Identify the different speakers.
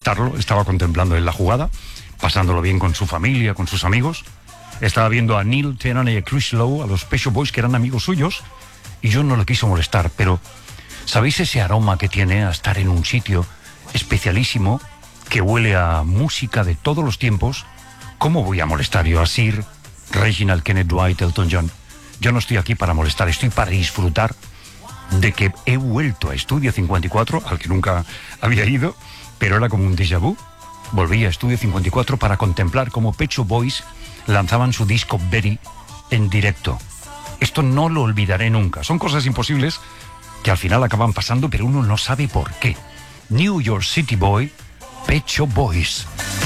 Speaker 1: molestarlo. Estaba contemplando en la jugada, pasándolo bien con su familia, con sus amigos. Estaba viendo a Neil Tennant y a Chris Lowe, a los Pet Shop Boys, que eran amigos suyos, y yo no le quiso molestar, pero ¿sabéis ese aroma que tiene a estar en un sitio especialísimo que huele a música de todos los tiempos? ¿Cómo voy a molestar yo a Sir Reginald Kenneth Dwight Elton John? Yo no estoy aquí para molestar, estoy para disfrutar de que he vuelto a Estudio 54, al que nunca había ido, pero era como un déjà vu. Volví a Estudio 54 para contemplar cómo Pet Shop Boys lanzaban su disco Betty en directo. Esto no lo olvidaré nunca. Son cosas imposibles que al final acaban pasando, pero uno no sabe por qué. New York City Boy, Pet Shop Boys.